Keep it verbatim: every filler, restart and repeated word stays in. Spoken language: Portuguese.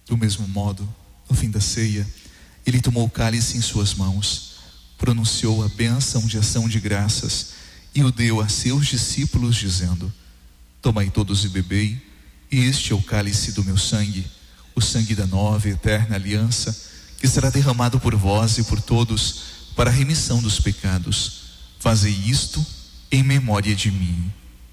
Do mesmo modo, no fim da ceia, ele tomou o cálice em suas mãos, pronunciou a bênção de ação de graças e o deu a seus discípulos, dizendo: tomai todos e bebei, este é o cálice do meu sangue, o sangue da nova e eterna aliança, que será derramado por vós e por todos para a remissão dos pecados. Fazei isto em memória de mim.